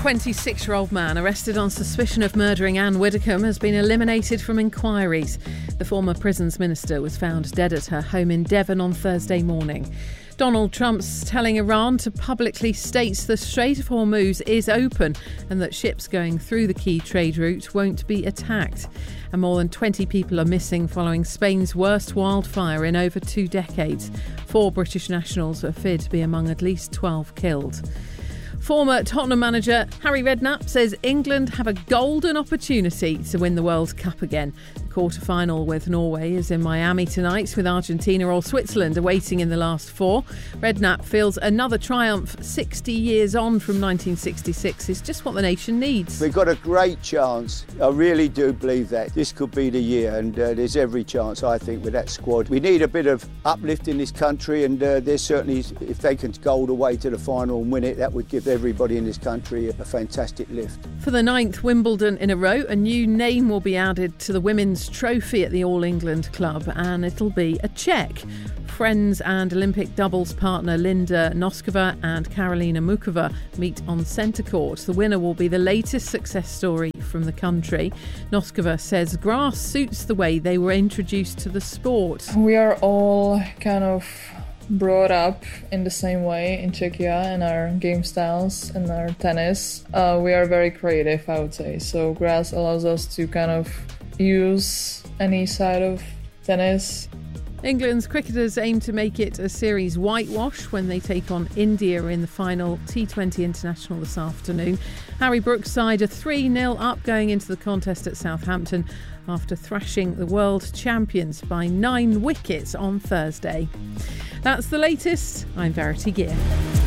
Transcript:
26-year-old man arrested on suspicion of murdering Anne Widdecombe has been eliminated from inquiries. The former prisons minister was found dead at her home in Devon on Thursday morning. Donald Trump's telling Iran to publicly state the Strait of Hormuz is open and that ships going through the key trade route won't be attacked. And more than 20 people are missing following Spain's worst wildfire in over 2 decades. 4 British nationals are feared to be among at least 12 killed. Former Tottenham manager Harry Redknapp says England have a golden opportunity to win the World Cup again. The quarter-final with Norway is in Miami tonight, with Argentina or Switzerland awaiting in the last 4. Redknapp feels another triumph 60 years on from 1966 is just what the nation needs. We've got a great chance. I really do believe that. This could be the year, and there's every chance, I think, with that squad. We need a bit of uplift in this country, and there's certainly, if they can go all the way to the final and win it, that would give everybody in this country a fantastic lift. For the 9th Wimbledon in a row, a new name will be added to the women's trophy at the All England Club, and it'll be a Czech. Friends and Olympic doubles partner Linda Noskova and Karolina Mukova meet on centre court. The winner will be the latest success story from the country. Noskova says grass suits the way they were introduced to the sport. We are all kind of brought up in the same way in Czechia in our game styles and our tennis. We are very creative, I would say. So grass allows us to kind of use any side of tennis. England's cricketers aim to make it a series whitewash when they take on India in the final T20 International this afternoon. Harry Brook's side are 3-0 up going into the contest at Southampton after thrashing the world champions by 9 wickets on Thursday. That's the latest. I'm Verity Gear.